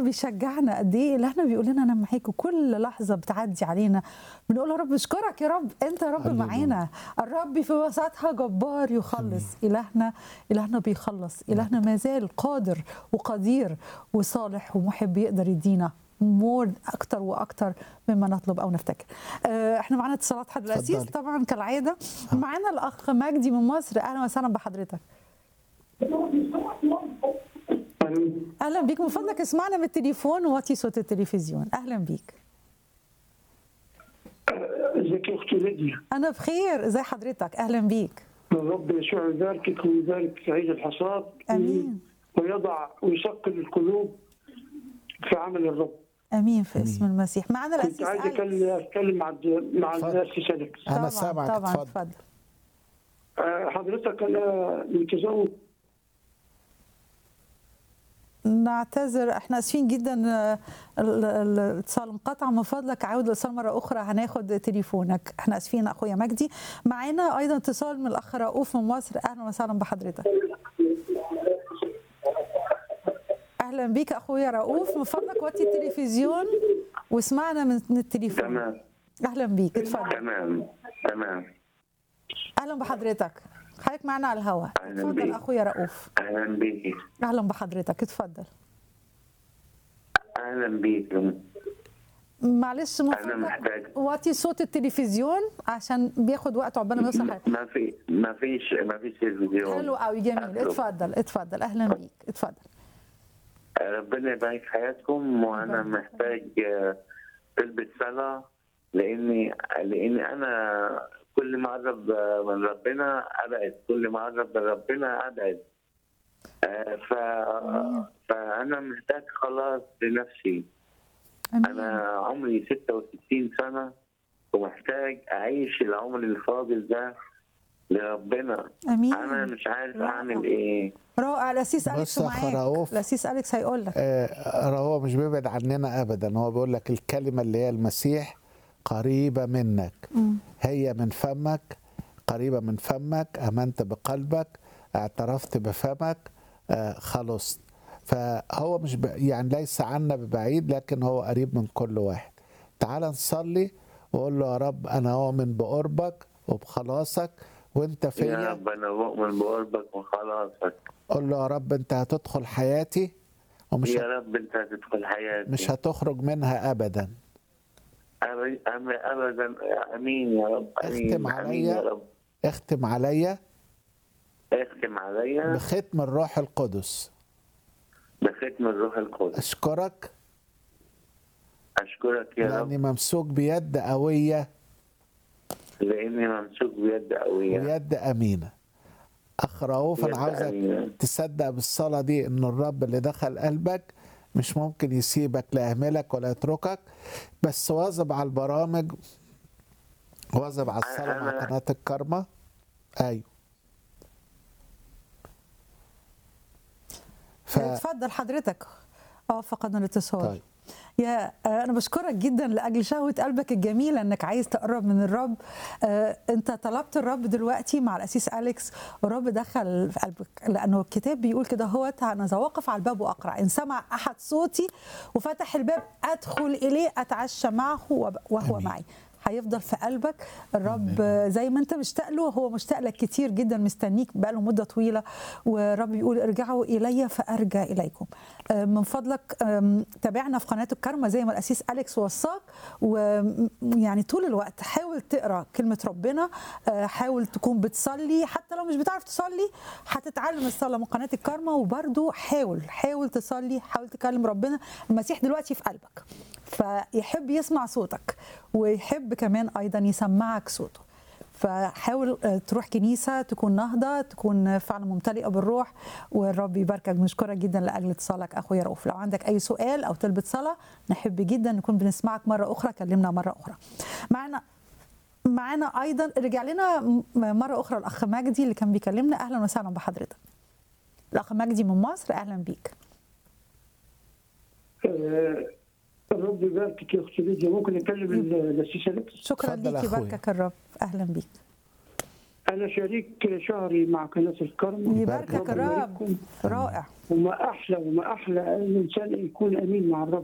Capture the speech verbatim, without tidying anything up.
بيشجعنا قد ايه، إلهنا بيقول لنا انا معاك، وكل لحظه بتعدي علينا بنقول يا رب اشكرك يا رب، انت يا رب معانا، الرب في وسطها جبار يخلص. الهنا الهنا بيخلص، الهنا ما زال قادر وقدير وصالح ومحب، يقدر يدينا مور اكتر واكتر مما نطلب او نفتكر. اه احنا معانا اتصالات حد الاسيس طبعا كالعاده. معانا الاخ مجدي من مصر، اهلا وسهلا بحضرتك. اهلا بيك، من فضلك اسمعنا من التليفون ووطي صوت التلفزيون. اهلا بيك. ازيك يا اختي ليديا؟ انا بخير، ازي حضرتك؟ اهلا بيك. الرب يسوع يباركك ويبارك في عيد الحصاد، امين، ويضع ويثقل القلوب في عمل الرب. امين في اسم المسيح. معنا الاسيس كنت عايز اتكلم مع مع الاسيس أليكس. انا سامعك، طبعا اتفضل. حضرتك انا متزوج. نعتذر، احنا اسفين جدا، الاتصال انقطع، من فضلك عاود الاتصال مره اخرى، هناخد تليفونك. احنا اسفين اخويا مجدي. معانا ايضا اتصال من الاخ رؤوف من مصر، اهلا وسهلا بحضرتك. اهلا بيك اخويا رؤوف، من فضلك وطي التلفزيون واسمعنا من التليفون. تمام. اهلا بيك، اتفضل. تمام تمام. اهلا بحضرتك، حضرتك معنا على الهواء. اتفضل اخويا رؤوف. اهلا بيكي. اهلا بحضرتك، اتفضل. اهلا بيك. معلش من فضلك وطي صوت التلفزيون عشان بياخد وقت عقبال ما يوصل. ما في ما فيش ما فيش تلفزيون. حلو قوي، جميل. اتفضل اتفضل، اهلا بيك، اتفضل. ربنا يبارك حياتكم، وانا محتاج تلبس صلاه، لاني لاني انا كل ما اقرب من ربنا ابعد، كل ما اقرب من ربنا ابعد. ف... فانا محتاج خلاص لنفسي. أمين. انا عمري ستة وستين سنه ومحتاج اعيش العمر الفاضل ده لربنا. أمين. انا مش عارف اعمل ايه. رائع. الاسيس أليكس معاك. الاسيس أليكس هيقول لك. آه هو مش بيبعد عننا ابدا، هو بيقول لك الكلمه اللي هي المسيح قريبه منك. م. هي من فمك، قريبه من فمك، امنت بقلبك، اعترفت بفمك، آه خلصت. فهو مش ب... يعني ليس عنا ببعيد، لكن هو قريب من كل واحد. تعال نصلي وقول له يا رب انا اؤمن بقربك وبخلاصك وانت فيا. يا رب انا اؤمن بقربك وخلاصك. قول له يا رب انت هتدخل حياتي ومش يا رب انت هتدخل حياتي، مش هتخرج منها ابدا. ابدا. امين يا رب. اختم عليا يا رب. اختم عليا اختم عليا بختم الروح القدس. بختم الروح القدس. اشكرك اشكرك يا رب، لاني ممسوك بيد قويه، لاني ممسوك بيد قويه ويد امينه. اخ رؤوف، انا عاوزك أمينة. تصدق بالصلاه دي ان الرب اللي دخل قلبك مش ممكن يسيبك، لا يهملك ولا يتركك، بس واظب على البرامج، واظب على الصلاه مع قناه الكرمه. ايوه. ف... اتفضل حضرتك. اه فقدنا الاتصال. طيب. يا أنا بشكرك جدا لأجل شهوة قلبك الجميلة أنك عايز تقرب من الرب. أنت طلبت الرب دلوقتي مع الأسيس أليكس، والرب دخل في قلبك، لأنه الكتاب بيقول كده: هو أنا ذا واقف على الباب وأقرع، إن سمع أحد صوتي وفتح الباب أدخل إليه أتعشى معه وهو أمين. معي. هيفضل في قلبك الرب زي ما انت مشتاق له، هو مشتاق لك كتير جدا، مستنيك بقاله مده طويله، والرب بيقول ارجعوا الي فارجع اليكم. من فضلك تابعنا في قناه الكرمه زي ما الاسيس أليكس وصاك، ويعني طول الوقت حاول تقرا كلمه ربنا، حاول تكون بتصلي، حتى لو مش بتعرف تصلي هتتعلم الصلاه من قناه الكرمه، وبرده حاول حاول تصلي، حاول تكلم ربنا. المسيح دلوقتي في قلبك، فيحب يسمع صوتك ويحب كمان ايضا يسمعك صوته. فحاول تروح كنيسه، تكون نهضه، تكون فعلا ممتلئه بالروح، والرب يباركك. بنشكرك جدا لاجل اتصالك اخويا رؤوف. لو عندك اي سؤال او طلبة صلاه نحب جدا نكون بنسمعك مره اخرى، كلمنا مره اخرى. معنا معنا ايضا رجع لنا مره اخرى الاخ مجدي اللي كان بيكلمنا. اهلا وسهلا بحضرتك الاخ مجدي من مصر، اهلا بيك. الرب يباركك يا اختي ليديا، ممكن نكلم الاسيس أليكس؟ شكرا ليك، يباركك الرب. اهلا بيك. انا شريك شهري مع قناه الكرم. يباركك ربنا الرب. يبارككم. رائع. وما احلى وما احلى الانسان يكون امين مع الرب.